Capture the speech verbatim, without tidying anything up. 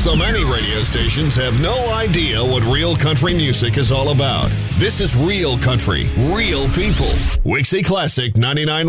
So many radio stations have no idea what real country music is all about. This is real country, real people. Wixie Classic ninety-nine.